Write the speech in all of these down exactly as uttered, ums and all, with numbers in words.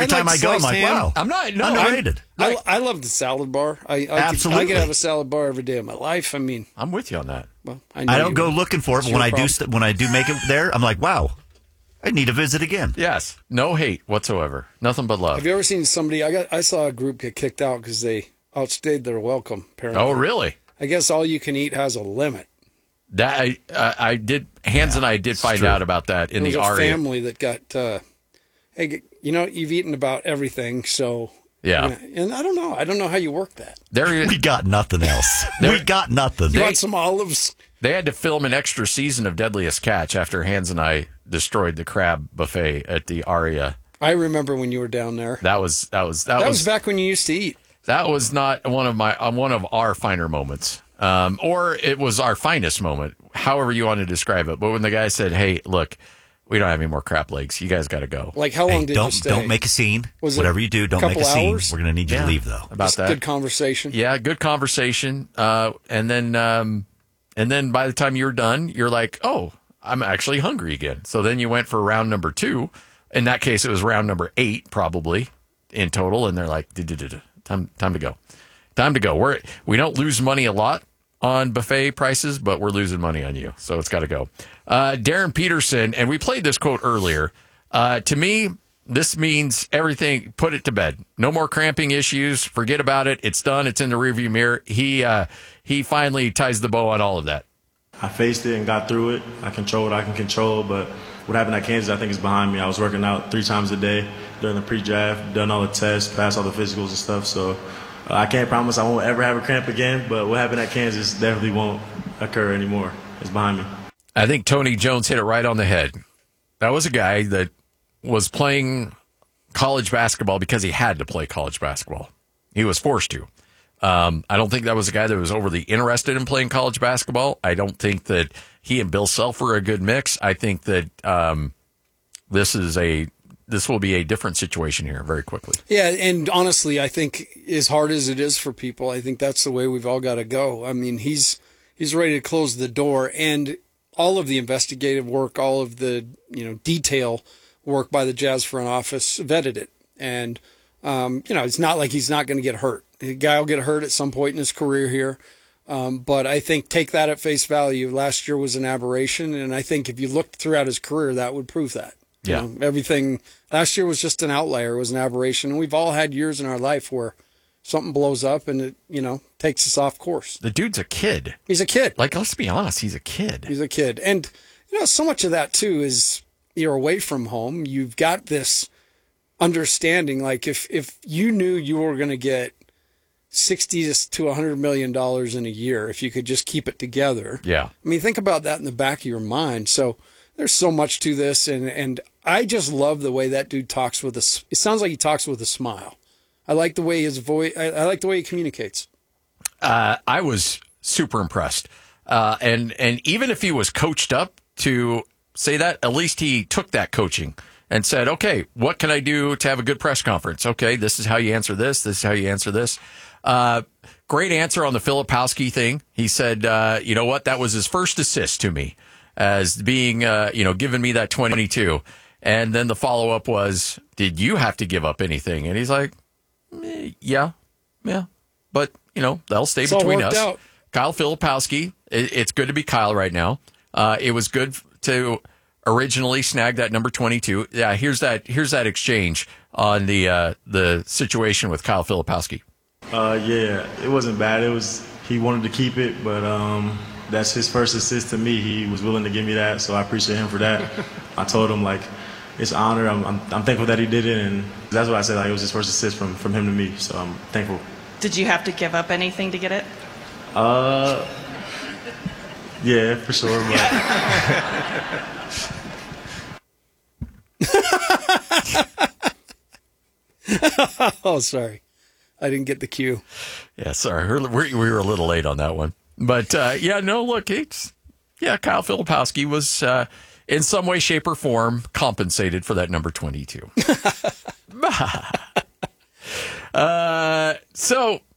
every time I go, I'm like, ham. wow, I'm not no, underrated. I, I love the salad bar. I, I Absolutely. Could, I could have a salad bar every day of my life. I mean, I'm with you on that. Well, I, know I don't you go would. looking for it, It's but when your I do problem. st- when I do make it there, I'm like, wow, I need to visit again. Yes, no hate whatsoever. Nothing but love. Have you ever seen somebody? I got. I saw a group get kicked out because they outstayed their welcome. Apparently. Oh, really? I guess all you can eat has a limit. That I, uh, I did. Hans and I did find true. out about that in There was the a aria. family that got. Uh, hey, you know, you've eaten about everything, so Yeah. And I don't know. I don't know how you work that. There, We got nothing else. we got nothing. You want some olives? They had to film an extra season of Deadliest Catch after Hans and I destroyed the crab buffet at the Aria. I remember when you were down there. That was that was that, That was, was back when you used to eat. that was not one of my uh, one of our finer moments, um, or it was our finest moment, however you want to describe it. But when the guy said, "Hey, look, we don't have any more crab legs. You guys got to go." Like, how long Hey, did don't you stay? don't make a scene. Was it Whatever you do, don't a make a couple scene. hours? We're gonna need you Yeah. to leave though. About Just that. good conversation. Yeah, good conversation. Uh, and then, um, and then by the time you were done, you're like, "Oh, I'm actually hungry again." So then you went for round number two. In that case, it was round number eight, probably in total. And they're like, "Du-du-du-du. "Time, time to go, time to go." We're we don't lose money a lot on buffet prices, but we're losing money on you, so it's got to go. Uh, Darren Peterson, and we played this quote earlier. Uh, to me, this means everything. Put it to bed. No more cramping issues. Forget about it. It's done. It's in the rearview mirror. He uh, he finally ties the bow on all of that. I faced it and got through it. I control what I can control, but what happened at Kansas, I think, is behind me. I was working out three times a day during the pre-draft, done all the tests, passed all the physicals and stuff. So uh, I can't promise I won't ever have a cramp again, but what happened at Kansas definitely won't occur anymore. It's behind me. I think Tony Jones hit it right on the head. That was a guy that was playing college basketball because he had to play college basketball. He was forced to. Um, I don't think that was a guy that was overly interested in playing college basketball. I don't think that he and Bill Self were a good mix. I think that um, this is a this will be a different situation here very quickly. Yeah, and honestly, I think as hard as it is for people, I think that's the way we've all got to go. I mean, he's he's ready to close the door, and all of the investigative work, all of the you know detail work by the Jazz front office vetted it, and um, you know it's not like he's not going to get hurt. The guy will get hurt at some point in his career here. Um, but I think take that at face value. Last year was an aberration, and I think if you looked throughout his career, that would prove that. You Yeah. know, everything last year was just an outlier. It was an aberration, and we've all had years in our life where something blows up and it, you know, takes us off course. The dude's a kid. He's a kid. Like, let's be honest, he's a kid. He's a kid, and you know, so much of that too is you're away from home. You've got this understanding, like if if you knew you were going to get sixty to a hundred million dollars in a year, if you could just keep it together. Yeah. I mean, think about that in the back of your mind. So there's so much to this, and and I just love the way that dude talks with a. It sounds like he talks with a smile. I like the way his voice. I, I like the way he communicates. Uh, I was super impressed, uh, and and even if he was coached up to say that, at least he took that coaching and said, "Okay, what can I do to have a good press conference? Okay, this is how you answer this. This is how you answer this." Uh, great answer on the Filipowski thing. He said, uh, "You know what? That was his first assist to me, as being uh, you know giving me that twenty-two." And then the follow up was, "Did you have to give up anything?" And he's like, eh, "Yeah, yeah, but you know that'll stay It's all between worked us." out. Kyle Filipowski. It, it's good to be Kyle right now. Uh, it was good to originally snag that number twenty-two. Yeah, here's that. Here's that exchange on the uh, the situation with Kyle Filipowski. Uh, yeah, it wasn't bad. It was he wanted to keep it, but um, that's his first assist to me. He was willing to give me that, so I appreciate him for that. I told him like it's an honor. I'm, I'm I'm thankful that he did it, and that's what I said. Like it was his first assist from from him to me, so I'm thankful. Did you have to give up anything to get it? Uh, yeah, for sure. But Oh, sorry, I didn't get the cue. Yeah, sorry, we're, we we were a little late on that one, but uh, yeah, no, look, it's yeah, Kyle Filipowski was uh, in some way, shape, or form compensated for that number twenty-two. uh, so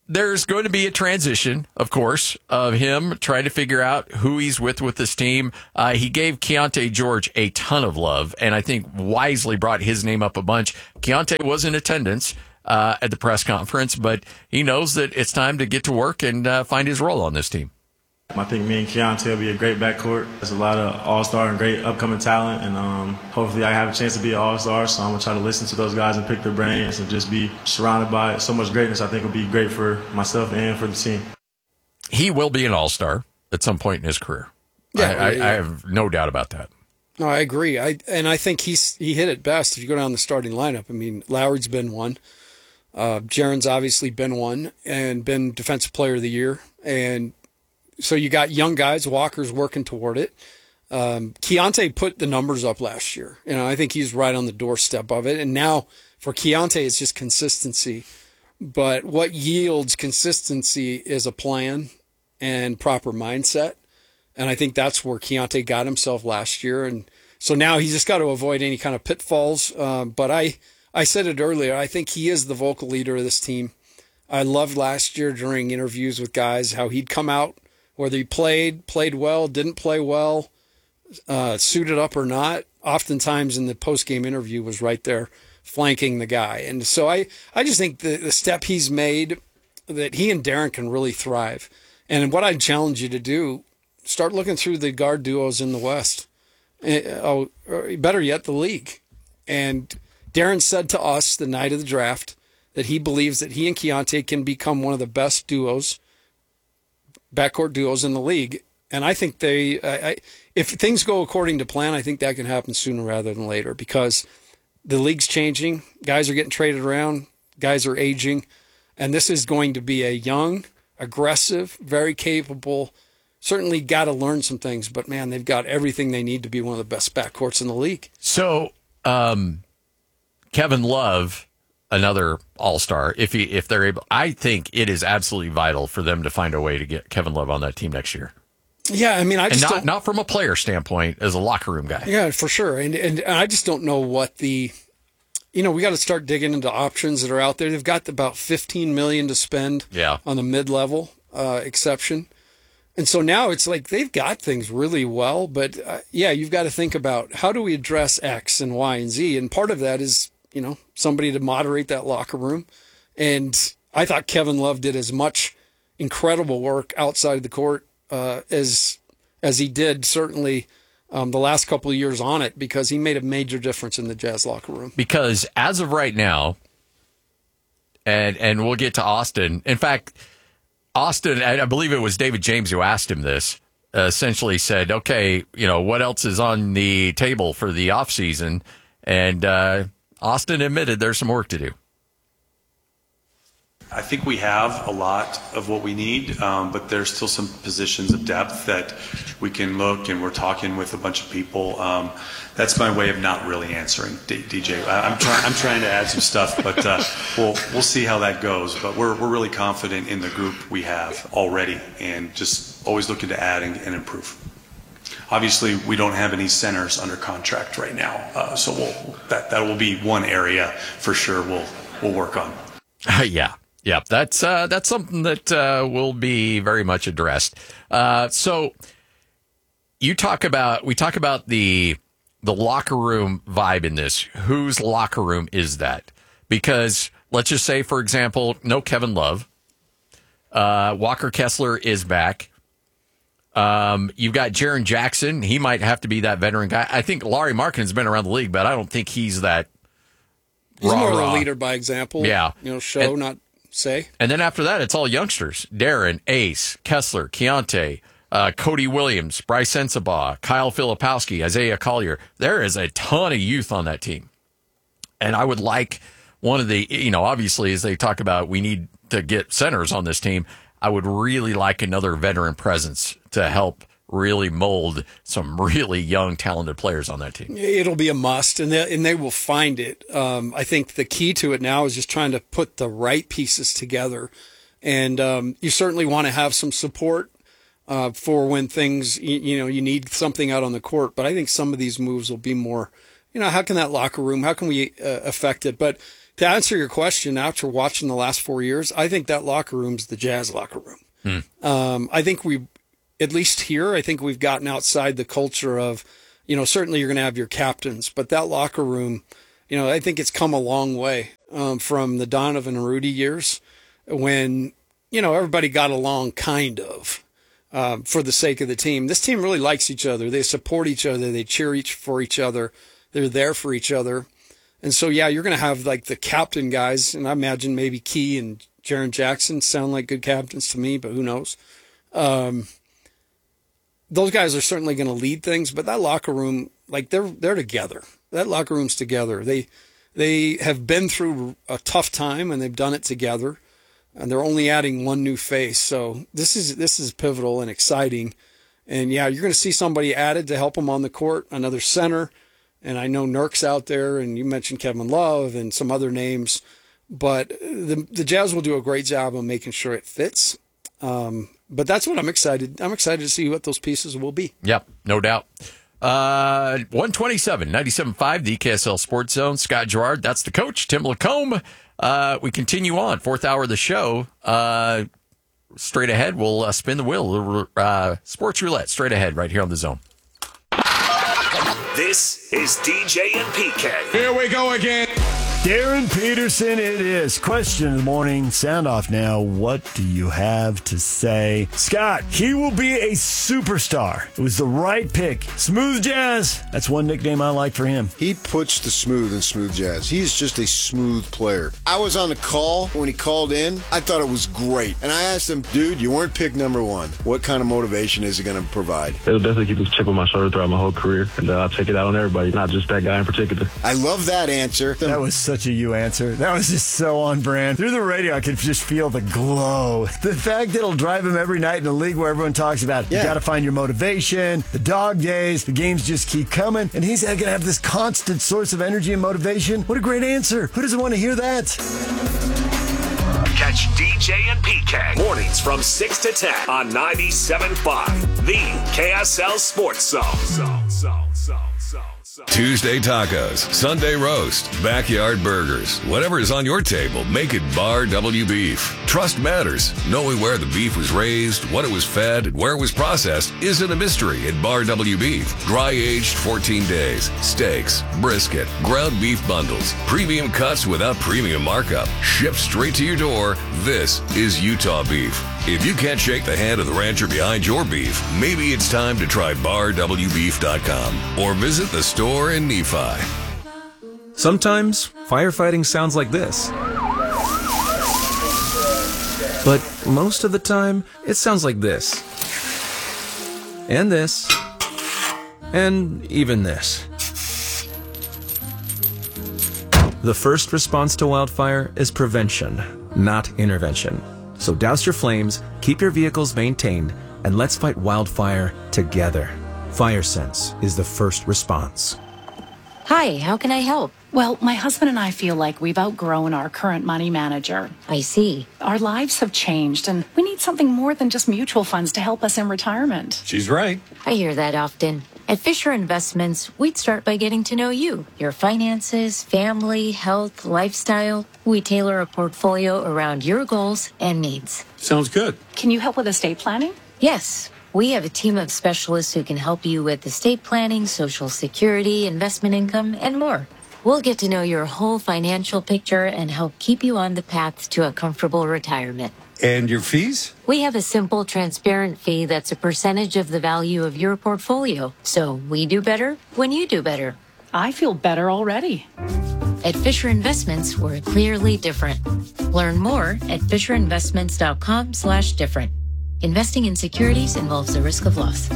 there's going to be a transition, of course, of him trying to figure out who he's with with this team. Uh, he gave Keontae George a ton of love, and I think wisely brought his name up a bunch. Keontae was in attendance uh, at the press conference, but he knows that it's time to get to work and uh, find his role on this team. I think me and Keontae will be a great backcourt. There's a lot of all-star and great upcoming talent, and um, hopefully I have a chance to be an all-star, so I'm going to try to listen to those guys and pick their brains and just be surrounded by so much greatness. I think will be great for myself and for the team. He will be an all-star at some point in his career. Yeah, I, I, yeah. I have no doubt about that. No, I agree. I and I think he's he hit it best. If you go down the starting lineup, I mean, Lowry's been one. Uh, Jaren's obviously been one and been Defensive Player of the Year. And so you got young guys. Walker's working toward it. Um, Keontae put the numbers up last year. You know, I think he's right on the doorstep of it. And now for Keontae, it's just consistency. But what yields consistency is a plan and proper mindset. And I think that's where Keontae got himself last year. And so now he's just got to avoid any kind of pitfalls. Um, but I, I said it earlier, I think he is the vocal leader of this team. I loved last year during interviews with guys how he'd come out, whether he played, played well, didn't play well, uh, suited up or not. Oftentimes in the post-game interview was right there flanking the guy. And so I, I just think the, the step he's made, that he and Darren can really thrive. And what I'd challenge you to do, start looking through the guard duos in the West. Oh, better yet, the league. And Darren said to us the night of the draft that he believes that he and Keontae can become one of the best duos, backcourt duos in the league. And I think they, I, I, if things go according to plan, I think that can happen sooner rather than later because the league's changing. Guys are getting traded around. Guys are aging. And this is going to be a young, aggressive, very capable, certainly got to learn some things, but man, they've got everything they need to be one of the best backcourts in the league. So, um, Kevin Love, another all-star, if he, if they're able, I think it is absolutely vital for them to find a way to get Kevin Love on that team next year. Yeah, I mean, I just and not don't, not from a player standpoint, as a locker room guy. Yeah, for sure. And and, and I just don't know what the, you know, we got to start digging into options that are out there. They've got about fifteen million dollars to spend yeah. on the mid-level uh, exception. And so now it's like they've got things really well, but uh, yeah, you've got to think about how do we address X and Y and Z? And part of that is, you know, somebody to moderate that locker room. And I thought Kevin Love did as much incredible work outside the court uh, as as he did certainly um, the last couple of years on it, because he made a major difference in the Jazz locker room. Because as of right now, and and we'll get to Austin. In fact, Austin, I believe it was David James who asked him this, uh, essentially said, okay, you know, what else is on the table for the offseason? And uh, Austin admitted there's some work to do. I think we have a lot of what we need, um, but there's still some positions of depth that we can look, and we're talking with a bunch of people. Um, that's my way of not really answering, D- DJ. I, I'm trying. I'm trying to add some stuff, but uh, we'll we'll see how that goes. But we're we're really confident in the group we have already, and just always looking to add and, and improve. Obviously, we don't have any centers under contract right now, uh, so we'll, that that will be one area for sure. We'll we'll work on. Uh, yeah. Yeah, that's uh, that's something that uh, will be very much addressed. Uh, so you talk about we talk about the the locker room vibe in this. Whose locker room is that? Because let's just say, for example, no Kevin Love. Uh, Walker Kessler is back. Um, you've got Jaren Jackson. He might have to be that veteran guy. I think Larry Markkinen's been around the league, but I don't think he's that. He's rah, more rah. of a leader by example. Yeah, you know, show and, not. Say. And then after that, it's all youngsters. Darren, Ace, Kessler, Keontae, uh, Cody Williams, Bryce Sensabaugh, Kyle Filipowski, Isaiah Collier. There is a ton of youth on that team. And I would like one of the, you know, obviously, as they talk about, we need to get centers on this team. I would really like another veteran presence to help really mold some really young, talented players on that team. It'll be a must, and they, and they will find it. Um, I think the key to it now is just trying to put the right pieces together. And um, you certainly want to have some support uh, for when things, you, you know, you need something out on the court. But I think some of these moves will be more you know, how can that locker room, how can we uh, affect it? But to answer your question, after watching the last four years, I think that locker room's the Jazz locker room. Hmm. Um, I think we, at least here, I think we've gotten outside the culture of, you know, certainly you're going to have your captains, but that locker room, you know, I think it's come a long way um, from the Donovan and Rudy years when, you know, everybody got along kind of um, for the sake of the team. This team really likes each other. They support each other. They cheer each for each other. They're there for each other. And so, yeah, you're going to have like the captain guys, and I imagine maybe Key and Jaren Jackson sound like good captains to me, but who knows? Um, those guys are certainly going to lead things, but that locker room, like they're they're together. That locker room's together. They they have been through a tough time, and they've done it together, and they're only adding one new face. So this is this is pivotal and exciting. And yeah, you're going to see somebody added to help them on the court, another center. And I know Nurk's out there, and you mentioned Kevin Love and some other names, but the the Jazz will do a great job of making sure it fits. Um, but that's what I'm excited. I'm excited to see what those pieces will be. Yep, no doubt. Uh, one twenty-seven, ninety-seven point five, the E K S L Sports Zone. Scott Gerard, that's the coach. Tim Lacombe. Uh, we continue on. Fourth hour of the show. Uh, straight ahead, we'll uh, spin the wheel. Uh, sports Roulette, straight ahead, right here on the Zone. This is D J and P K. Here we go again. Darren Peterson, it is. Question of the morning. Sound off now. What do you have to say? Scott, he will be a superstar. It was the right pick. Smooth Jazz. That's one nickname I like for him. He puts the smooth in Smooth Jazz. He's just a smooth player. I was on the call when he called in. I thought it was great. And I asked him, dude, you weren't pick number one. What kind of motivation is it going to provide? It'll definitely keep this chip on my shoulder throughout my whole career. And uh, I'll take it out on everybody, not just that guy in particular. I love that answer. That was such a you answer. That was just so on brand. Through the radio, I could just feel the glow. The fact that it'll drive him every night in a league where everyone talks about, yeah, you got to find your motivation, the dog days, the games just keep coming, and he's going to have this constant source of energy and motivation. What a great answer. Who doesn't want to hear that? Catch D J and P K mornings from six to ten on ninety-seven point five, the K S L Sports Zone. Zone, zone, zone, zone. Tuesday tacos, Sunday roast, backyard burgers. Whatever is on your table, make it Bar W Beef. Trust matters. Knowing where the beef was raised, what it was fed, and where it was processed isn't a mystery at Bar W Beef. Dry aged fourteen days. Steaks, brisket, ground beef bundles, premium cuts without premium markup. Shipped straight to your door. This is Utah beef. If you can't shake the hand of the rancher behind your beef, maybe it's time to try bar w beef dot com or visit the store in Nephi. Sometimes firefighting sounds like this. But most of the time, it sounds like this. And this. And even this. The first response to wildfire is prevention, not intervention. So douse your flames, keep your vehicles maintained, and let's fight wildfire together. FireSense is the first response. Hi, how can I help? Well, my husband and I feel like we've outgrown our current money manager. I see. Our lives have changed, and we need something more than just mutual funds to help us in retirement. She's right. I hear that often. At Fisher Investments, we'd start by getting to know you, your finances, family, health, lifestyle. We tailor a portfolio around your goals and needs. Sounds good. Can you help with estate planning? Yes. We have a team of specialists who can help you with estate planning, Social Security, investment income, and more. We'll get to know your whole financial picture and help keep you on the path to a comfortable retirement. And your fees? We have a simple, transparent fee that's a percentage of the value of your portfolio. So we do better when you do better. I feel better already. At Fisher Investments, we're clearly different. Learn more at fisher investments dot com slash different. Investing in securities involves the risk of loss.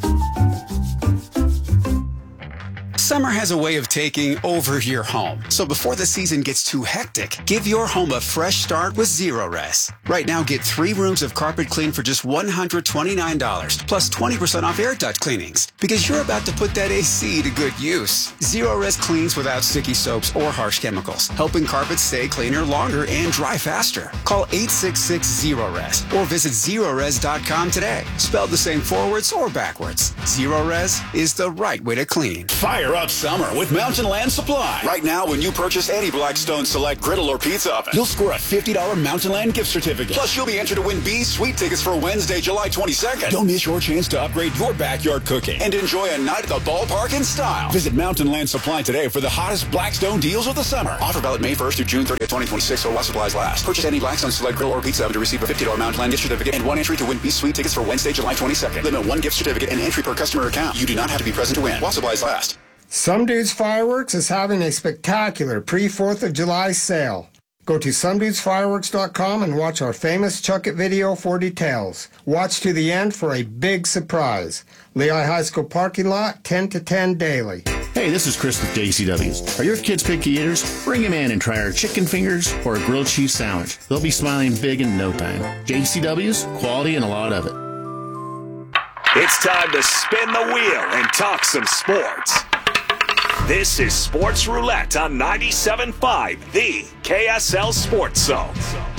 Summer has a way of taking over your home. So before the season gets too hectic, give your home a fresh start with Zerorez. Right now, get three rooms of carpet clean for just one hundred twenty-nine dollars, plus twenty percent off air duct cleanings. Because you're about to put that A C to good use. Zerorez cleans without sticky soaps or harsh chemicals, helping carpets stay cleaner longer and dry faster. Call eight six six Zerorez or visit Zerorez dot com today. Spelled the same forwards or backwards. Zerorez is the right way to clean. Fire up up summer with Mountain Land Supply. Right now, when you purchase any Blackstone Select griddle or pizza oven, you'll score a fifty dollars Mountain Land gift certificate. Plus, you'll be entered to win B's Sweet tickets for Wednesday, July twenty-second. Don't miss your chance to upgrade your backyard cooking and enjoy a night at the ballpark in style. Visit Mountain Land Supply today for the hottest Blackstone deals of the summer. Offer valid May first through June thirtieth, twenty twenty-six, or while supplies last. Purchase any Blackstone Select griddle or pizza oven to receive a fifty dollars Mountain Land gift certificate and one entry to win B's Sweet tickets for Wednesday, July twenty-second. Limit one gift certificate and entry per customer account. You do not have to be present to win. While supplies last. Some Dudes Fireworks is having a spectacular pre-fourth of July sale. Go to some dudes fireworks dot com and watch our famous Chuck It video for details. Watch to the end for a big surprise. Lehigh High School parking lot, ten to ten daily. Hey, this is Chris with J C W's. Are your kids picky eaters? Bring them in and try our chicken fingers or a grilled cheese sandwich. They'll be smiling big in no time. J C W's, quality and a lot of it. It's time to spin the wheel and talk some sports. This is Sports Roulette on ninety-seven point five, the K S L Sports Zone.